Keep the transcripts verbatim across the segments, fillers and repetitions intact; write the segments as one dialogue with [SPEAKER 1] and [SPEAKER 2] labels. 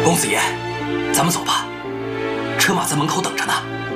[SPEAKER 1] 公子爷，咱们走吧，车马在门口等着呢。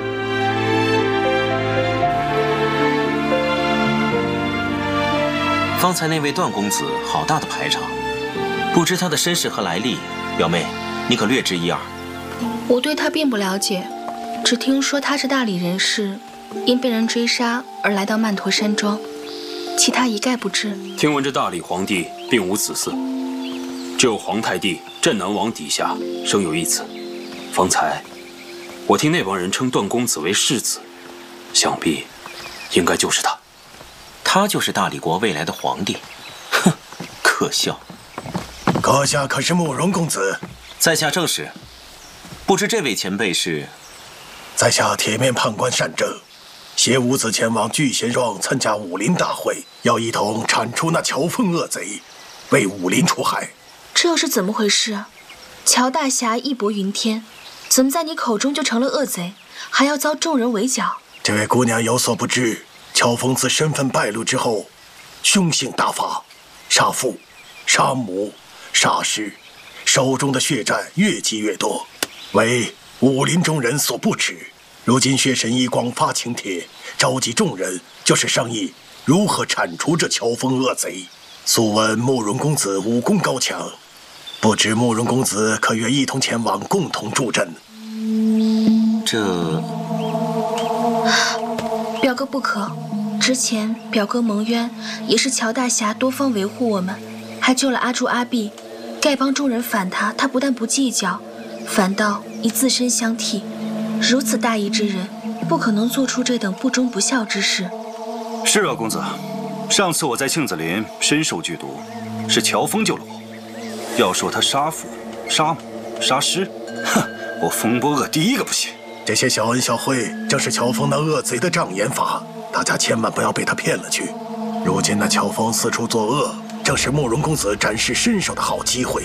[SPEAKER 2] 方才那位段公子好大的排场，不知他的身世和来历，表妹，你可略知一二？
[SPEAKER 3] 我对他并不了解，只听说他是大理人士，因被人追杀而来到曼陀山庄，其他一概不知。
[SPEAKER 4] 听闻这大理皇帝并无子嗣，只有皇太帝镇南王底下生有一子。方才我听那帮人称段公子为世子，想必应该就是他。
[SPEAKER 2] 他就是大理国未来的皇帝，哼，可笑。
[SPEAKER 5] 阁下可是慕容公子？
[SPEAKER 2] 在下正是。不知这位前辈是？
[SPEAKER 5] 在下铁面判官单正，携伍子前往聚贤庄参加武林大会，要一同铲除那乔峰恶贼，为武林除害。
[SPEAKER 3] 这又是怎么回事？乔大侠义薄云天，怎么在你口中就成了恶贼，还要遭众人围剿？
[SPEAKER 5] 这位姑娘有所不知，乔峰自身份败露之后，凶性大发，杀父、杀母、杀师，手中的血债越积越多，为武林中人所不齿。如今血神医广发请帖，召集众人，就是商议如何铲除这乔峰恶贼。素闻慕容公子武功高强，不知慕容公子可愿一同前往，共同助阵？
[SPEAKER 2] 这
[SPEAKER 3] 表哥不可，之前表哥蒙冤，也是乔大侠多方维护我们，还救了阿朱阿碧。丐帮众人反他，他不但不计较，反倒以自身相替。如此大义之人，不可能做出这等不忠不孝之事。
[SPEAKER 6] 是啊，公子，上次我在庆子林身受剧毒，是乔峰救了我。要说他杀父、杀母、杀师，哼，我风波恶第一个不信。
[SPEAKER 5] 这些小恩小惠，正是乔峰那恶贼的障眼法，大家千万不要被他骗了去。如今那乔峰四处作恶，正是慕容公子展示身手的好机会。